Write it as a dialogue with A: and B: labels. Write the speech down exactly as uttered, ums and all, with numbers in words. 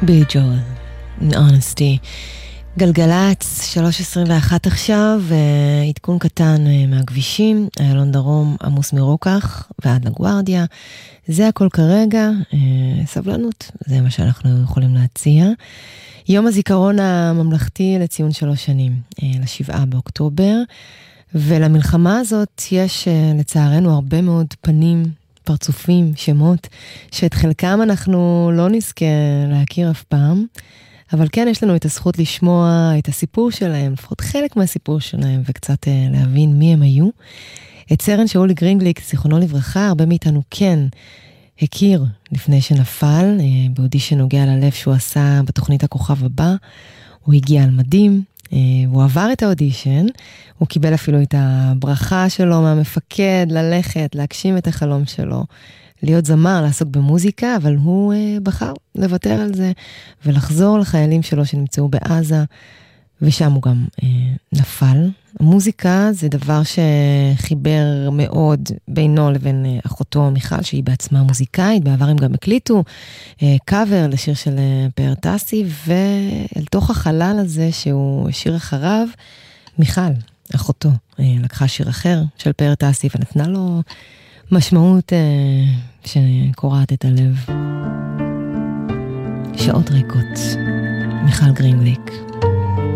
A: בילי ג'ואל, Honesty. גלגלץ, שלוש עשרים ואחת עכשיו, עדכון קטן מהכבישים, איילון דרום עמוס מרוקח ועד לגוארדיה. זה הכל כרגע, סבלנות, זה מה שאנחנו יכולים להציע. יום הזיכרון הממלכתי לציון שלוש שנים, לשבעה באוקטובר, ולמלחמה הזאת יש לצערנו הרבה מאוד פנים, פרצופים, שמות, שאת חלקם אנחנו לא נזכה להכיר אף פעם, אבל כן יש לנו את הזכות לשמוע את הסיפור שלהם, לפחות חלק מהסיפור שלהם, וקצת להבין מי הם היו. את סרן שאולי גרינגליק, זיכרונו לברכה, הרבה מאיתנו כן הכיר לפני שנפל, באודישן נוגע ללב שהוא עשה בתוכנית הכוכב הבא, הוא הגיע על מדים, הוא עבר את האודישן, הוא קיבל אפילו את הברכה שלו מהמפקד, ללכת, להגשים את החלום שלו, להיות זמר, לעסוק במוזיקה, אבל הוא בחר לוותר על זה, ולחזור לחיילים שלו שנמצאו בעזה, ושם הוא גם נפל. המוזיקה זה דבר שחיבר מאוד בינו לבין אחותו מיכל, שהיא בעצמה מוזיקאית, בעבר הם גם הקליטו קאבר לשיר של פאר טסי, ואל תוך החלל הזה שהוא שיר אחריו, מיכל, אחותו, לקחה שיר אחר של פאר טסי, ונתנה לו משמעות שקורעת את הלב. שעות ריקות, מיכל גרינגליק.